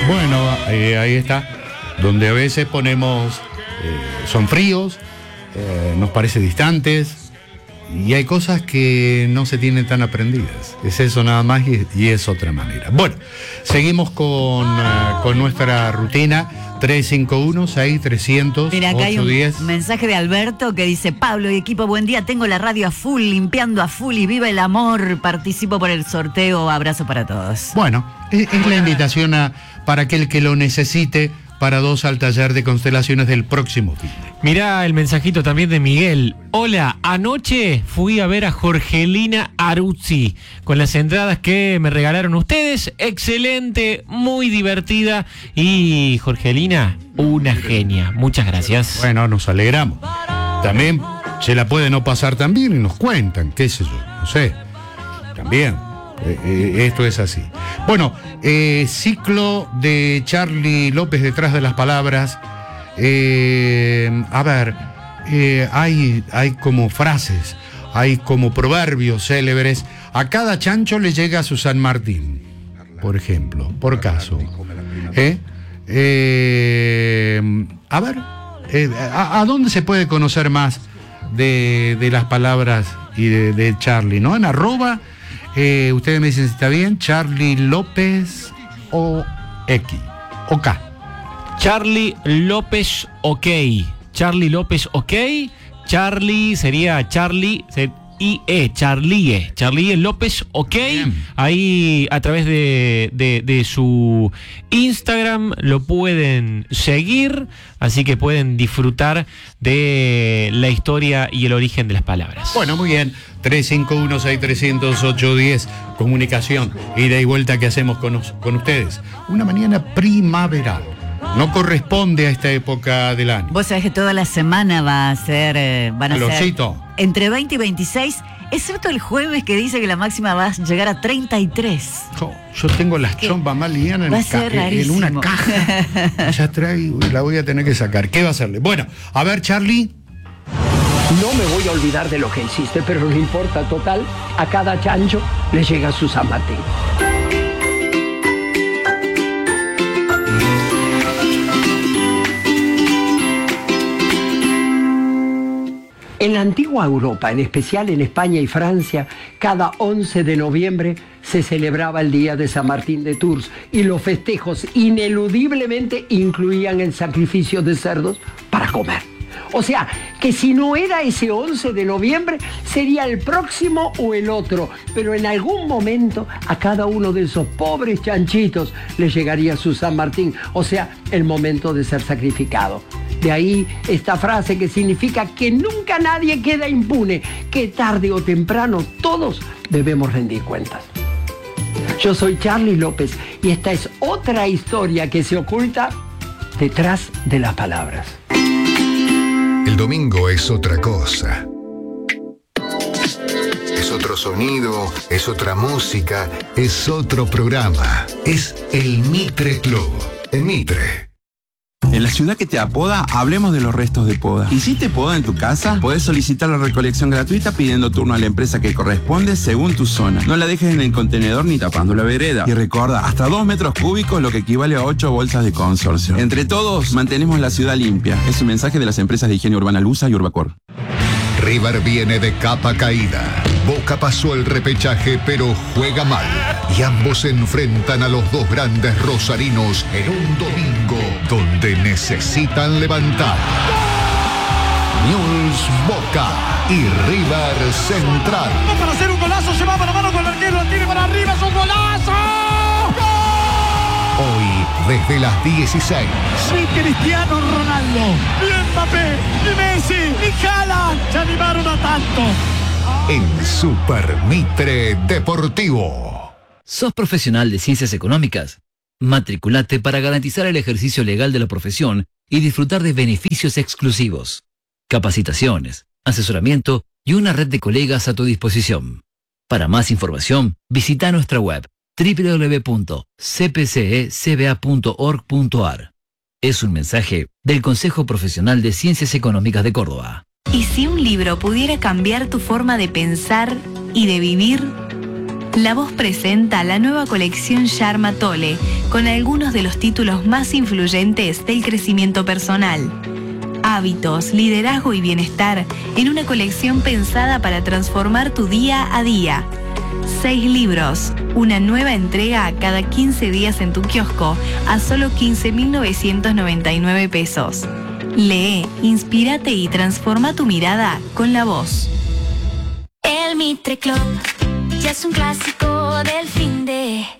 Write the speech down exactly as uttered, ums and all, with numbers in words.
Bueno, eh, ahí está, donde a veces ponemos, eh, son fríos, eh, nos parece distantes, y hay cosas que no se tienen tan aprendidas. Es eso nada más y, y es otra manera. Bueno, seguimos con, uh, con nuestra rutina. tres cinco uno, seis trescientos, Mira, acá hay ocho un diez. mensaje de Alberto que dice: Pablo y equipo, buen día, tengo la radio a full, limpiando a full y viva el amor, participo por el sorteo, abrazo para todos. Bueno, es, es la invitación a, para aquel que lo necesite, para dos al taller de constelaciones del próximo fin. Mirá el mensajito también de Miguel. Hola, anoche fui a ver a Jorgelina Aruzzi con las entradas que me regalaron ustedes. Excelente, muy divertida. Y Jorgelina, una genia. Muchas gracias. Bueno, nos alegramos. También se la puede no pasar tan bien y nos cuentan, qué sé yo, no sé. También, eh, eh, esto es así. Bueno, eh, ciclo de Charly López detrás de las palabras. Eh, a ver, eh, hay, hay como frases, hay como proverbios célebres. A cada chancho le llega su San Martín, por ejemplo, por caso. ¿Eh? Eh, a ver, eh, a, ¿a dónde se puede conocer más de, de las palabras y de, de Charly, ¿no? En arroba, eh, ustedes me dicen si está bien, Charly López o X, o K. Charly López OK. Charly López OK. Charly sería Charly I E, Charlie Charlie López OK. Bien. Ahí a través de, de, de su Instagram lo pueden seguir, así que pueden disfrutar de la historia y el origen de las palabras. Bueno, muy bien. tres cinco uno, seis trescientos, ocho diez, comunicación, ida y vuelta que hacemos con, con ustedes. Una mañana primaveral. No corresponde a esta época del año. Vos sabés que toda la semana va a ser, eh, van a Calorcito. ser entre veinte y veintiséis, excepto el jueves que dice que la máxima va a llegar a treinta y tres. Oh, yo tengo las chombas más livianas va en, a ser ca- en una caja. Ya traigo y la voy a tener que sacar. ¿Qué va a hacerle? Bueno, a ver, Charly. No me voy a olvidar de lo que hiciste, pero no importa, total, a cada chancho le llega su San Martín. En la antigua Europa, en especial en España y Francia, cada once de noviembre se celebraba el Día de San Martín de Tours y los festejos ineludiblemente incluían el sacrificio de cerdos para comer. O sea, que si no era ese once de noviembre, sería el próximo o el otro, pero en algún momento a cada uno de esos pobres chanchitos le llegaría su San Martín, o sea, el momento de ser sacrificado. De ahí esta frase que significa que nunca nadie queda impune, que tarde o temprano todos debemos rendir cuentas. Yo soy Charly López y esta es otra historia que se oculta detrás de las palabras. El domingo es otra cosa. Es otro sonido, es otra música, es otro programa. Es el Mitre Club. El Mitre. En la ciudad que te apoda, hablemos de los restos de poda. ¿Y si te poda en tu casa? Podés solicitar la recolección gratuita pidiendo turno a la empresa que corresponde según tu zona. No la dejes en el contenedor ni tapando la vereda. Y recuerda, hasta dos metros cúbicos, lo que equivale a ocho bolsas de consorcio. Entre todos, mantenemos la ciudad limpia. Es un mensaje de las empresas de higiene urbana Lusa y Urbacor. River viene de capa caída. Boca pasó el repechaje, pero juega mal. Y ambos se enfrentan a los dos grandes rosarinos en un domingo donde necesitan levantar. Newell's Boca y River Central. Para hacer un golazo, se va para la mano con el arquero, la tiene para arriba, es un golazo. Hoy, desde las dieciséis. Ni Cristiano Ronaldo, ni Mbappé, ni Messi, ni Haaland se animaron a tanto. En Super Mitre Deportivo. ¿Sos profesional de ciencias económicas? Matriculate para garantizar el ejercicio legal de la profesión y disfrutar de beneficios exclusivos. Capacitaciones, asesoramiento y una red de colegas a tu disposición. Para más información, visita nuestra web doble u doble u doble u punto c p c e c b a punto org punto a r. Es un mensaje del Consejo Profesional de Ciencias Económicas de Córdoba. ¿Y si un libro pudiera cambiar tu forma de pensar y de vivir? La Voz presenta la nueva colección Sharma Tole, con algunos de los títulos más influyentes del crecimiento personal. Hábitos, liderazgo y bienestar en una colección pensada para transformar tu día a día. Seis libros, una nueva entrega cada quince días en tu kiosco a solo quince mil novecientos noventa y nueve pesos. Lee, inspírate y transforma tu mirada con La Voz. El Mitre Club ya es un clásico del fin de...